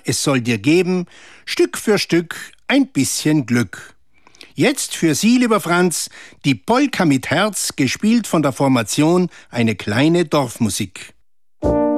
es soll dir geben, Stück für Stück, ein bisschen Glück. Jetzt für Sie, lieber Franz, die Polka mit Herz, gespielt von der Formation Eine kleine Dorfmusik.